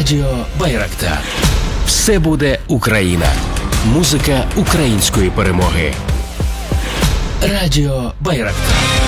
Радіо Байрактар. Все буде Україна. Музика української перемоги. Радіо Байрактар.